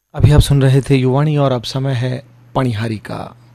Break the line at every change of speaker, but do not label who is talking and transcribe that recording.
अभी आप सुन रहे थे युवाणी और अब समय है पणिहारी का।